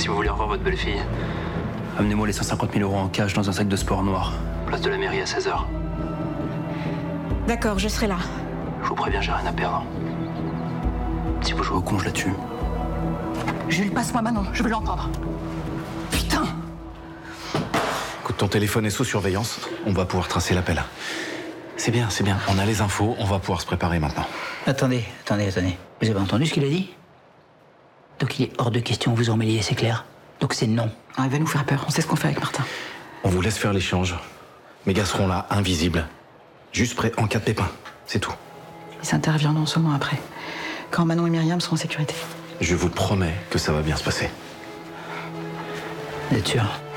Si vous voulez revoir votre belle-fille, amenez-moi les 150 000 € en cash dans un sac de sport noir. Place de la mairie à 16h. D'accord, je serai là. Je vous préviens, j'ai rien à perdre. Si vous jouez au con, je la tue. Jules, passe-moi Manon, je veux l'entendre. Putain! Écoute, ton téléphone est sous surveillance. On va pouvoir tracer l'appel. C'est bien, c'est bien. On a les infos, on va pouvoir se préparer maintenant. Attendez. Vous avez entendu ce qu'il a dit? Donc il est hors de question que vous emmêliez, c'est clair? Donc c'est non. Ah, il va nous faire peur, on sait ce qu'on fait avec Martin. On vous laisse faire l'échange. Mes gars seront là, invisibles. Juste prêts en cas de pépin. C'est tout. Ils interviendront seulement après. Quand Manon et Myriam seront en sécurité. Je vous promets que ça va bien se passer. Vous êtes sûr?